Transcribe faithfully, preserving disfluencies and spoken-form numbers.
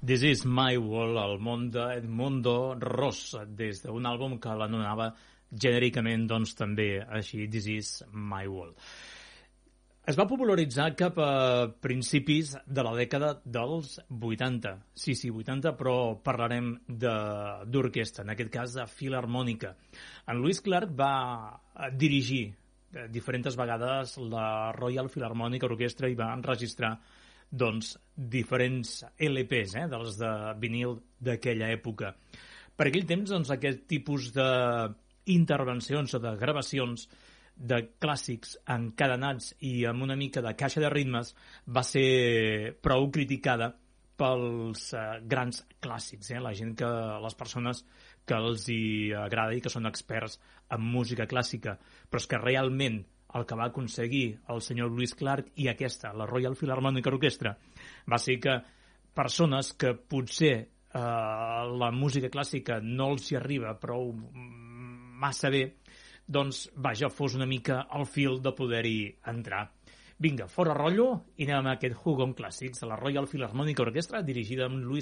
This is my world, el món d'Edmundo Ross, des d'un àlbum que l'anomenava genèricament, doncs, també així, This is my world. Es va popularitzar cap a principis de la dècada dels vuitanta. Sí, sí, vuitanta, però parlarem d'orquestra, en aquest cas de filharmònica. En Lewis Clark va dirigir diferents vegades la Royal Philharmonic Orchestra i va enregistrar doncs, diferents L Ps, eh, dels de vinil d'aquella època. Per aquell temps, doncs, aquest tipus d'intervencions o de gravacions de clàssics encadenats i amb una mica de caixa de ritmes va ser prou criticada pels eh, grans clàssics, eh, la gent que, les persones que els hi agrada i que són experts en música clàssica, però és que realment el que va aconseguir el senyor Lewis Clark i aquesta, la Royal Philharmonic Orchestra, va ser que persones que potser eh, la música clàssica no els hi arriba prou massa bé, doncs, vaja, fos una mica al fil de poder-hi entrar. Vinga, fora rotllo, i anem amb aquest Hugon Classics, la Royal Philharmonic Orchestra, dirigida amb Lewis